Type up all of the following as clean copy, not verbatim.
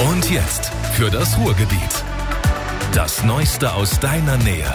Und jetzt für das Ruhrgebiet. Das Neueste aus deiner Nähe.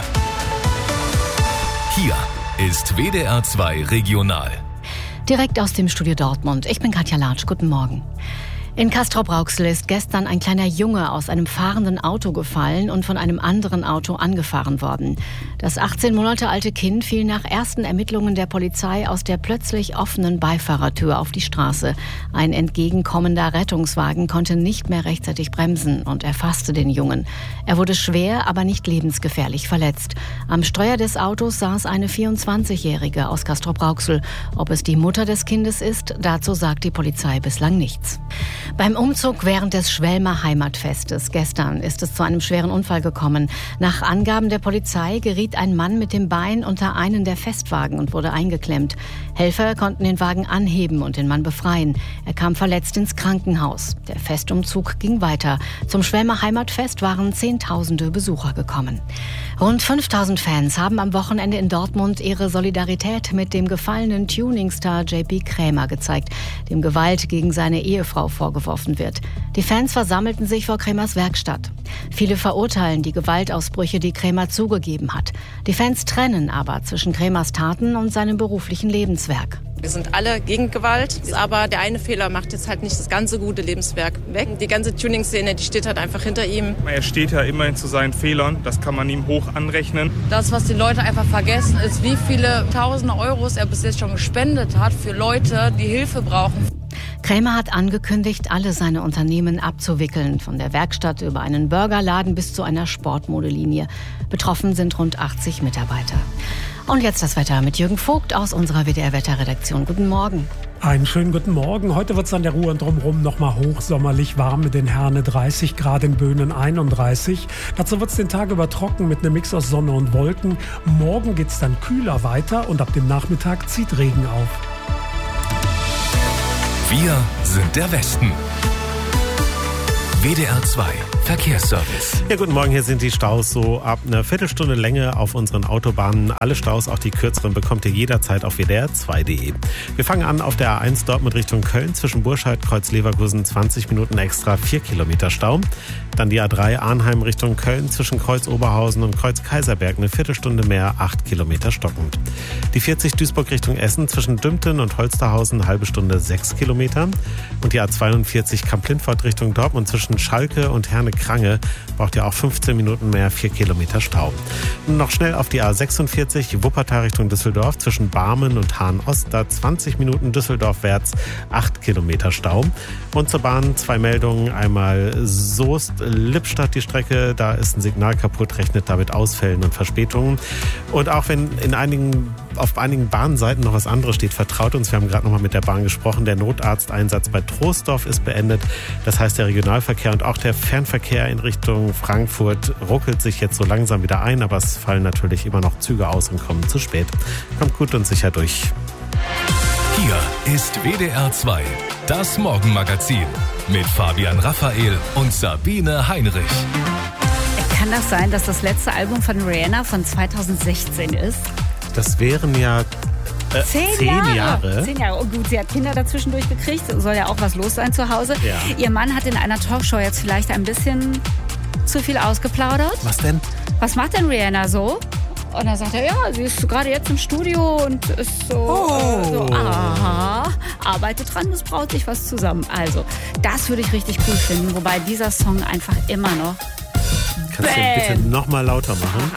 Hier ist WDR 2 Regional. Direkt aus dem Studio Dortmund. Ich bin Katja Latsch. Guten Morgen. In Castrop-Rauxel ist gestern ein kleiner Junge aus einem fahrenden Auto gefallen und von einem anderen Auto angefahren worden. Das 18 Monate alte Kind fiel nach ersten Ermittlungen der Polizei aus der plötzlich offenen Beifahrertür auf die Straße. Ein entgegenkommender Rettungswagen konnte nicht mehr rechtzeitig bremsen und erfasste den Jungen. Er wurde schwer, aber nicht lebensgefährlich verletzt. Am Steuer des Autos saß eine 24-Jährige aus Castrop-Rauxel. Ob es die Mutter des Kindes ist, dazu sagt die Polizei bislang nichts. Beim Umzug während des Schwelmer Heimatfestes gestern ist es zu einem schweren Unfall gekommen. Nach Angaben der Polizei geriet ein Mann mit dem Bein unter einen der Festwagen und wurde eingeklemmt. Helfer konnten den Wagen anheben und den Mann befreien. Er kam verletzt ins Krankenhaus. Der Festumzug ging weiter. Zum Schwelmer Heimatfest waren Zehntausende Besucher gekommen. Rund 5000 Fans haben am Wochenende in Dortmund ihre Solidarität mit dem gefallenen Tuningstar JP Krämer gezeigt, dem Gewalt gegen seine Ehefrau vorgeworfen wird. Die Fans versammelten sich vor Krämers Werkstatt. Viele verurteilen die Gewaltausbrüche, die Krämer zugegeben hat. Die Fans trennen aber zwischen Krämers Taten und seinem beruflichen Lebenswerk. Wir sind alle gegen Gewalt, aber der eine Fehler macht jetzt halt nicht das ganze gute Lebenswerk weg. Die ganze Tuning-Szene, die steht halt einfach hinter ihm. Er steht ja immerhin zu seinen Fehlern, das kann man ihm hoch anrechnen. Das, was die Leute einfach vergessen, ist, wie viele tausende Euros er bis jetzt schon gespendet hat für Leute, die Hilfe brauchen. Krämer hat angekündigt, alle seine Unternehmen abzuwickeln, von der Werkstatt über einen Burgerladen bis zu einer Sportmodelinie. Betroffen sind rund 80 Mitarbeiter. Und jetzt das Wetter mit Jürgen Vogt aus unserer WDR-Wetterredaktion. Guten Morgen. Einen schönen guten Morgen. Heute wird es an der Ruhr und drumherum nochmal hochsommerlich warm mit den Herne 30 Grad, in Böhnen 31. Dazu wird es den Tag über trocken mit einem Mix aus Sonne und Wolken. Morgen geht es dann kühler weiter und ab dem Nachmittag zieht Regen auf. Wir sind der Westen. WDR 2 Verkehrsservice. Ja, guten Morgen, hier sind die Staus so ab einer Viertelstunde Länge auf unseren Autobahnen. Alle Staus, auch die kürzeren, bekommt ihr jederzeit auf wdr2.de. Wir fangen an auf der A1 Dortmund Richtung Köln. Zwischen Burscheid, Kreuz Leverkusen 20 Minuten extra, 4 Kilometer Stau. Dann die A3 Arnheim Richtung Köln. Zwischen Kreuz Oberhausen und Kreuz Kaiserberg eine Viertelstunde mehr, 8 Kilometer stockend. Die 40 Duisburg Richtung Essen. Zwischen Dümpten und Holsterhausen halbe Stunde, 6 Kilometer. Und die A42 Kamp-Lindfort Richtung Dortmund. Zwischen Schalke und Herne-Krange braucht ihr auch 15 Minuten mehr, 4 Kilometer Stau. Und noch schnell auf die A46 Wuppertal Richtung Düsseldorf. Zwischen Barmen und Hahn-Ost, da 20 Minuten Düsseldorfwärts, 8 Kilometer Stau. Und zur Bahn 2 Meldungen. Einmal Soest-Lippstadt die Strecke, da ist ein Signal kaputt, rechnet damit Ausfällen und Verspätungen. Und auch wenn auf einigen Bahnseiten noch was anderes steht, vertraut uns, wir haben gerade noch mal mit der Bahn gesprochen, der Notarzteinsatz bei Troisdorf ist beendet. Das heißt, der Regionalverkehr und auch der Fernverkehr in Richtung Frankfurt ruckelt sich jetzt so langsam wieder ein, aber es fallen natürlich immer noch Züge aus und kommen zu spät. Kommt gut und sicher durch. Hier ist WDR 2, das Morgenmagazin mit Fabian Raphael und Sabine Heinrich. Kann das sein, dass das letzte Album von Rihanna von 2016 ist? Das wären ja 10 Jahre. 10 Jahre. Oh gut, sie hat Kinder dazwischen durchgekriegt. Soll ja auch was los sein zu Hause. Ja. Ihr Mann hat in einer Talkshow jetzt vielleicht ein bisschen zu viel ausgeplaudert. Was denn? Was macht denn Rihanna so? Und dann sagt er, ja, sie ist gerade jetzt im Studio und ist arbeitet dran, es braut sich was zusammen. Also, das würde ich richtig cool finden. Wobei dieser Song einfach immer noch... Kannst du den bitte noch mal lauter machen?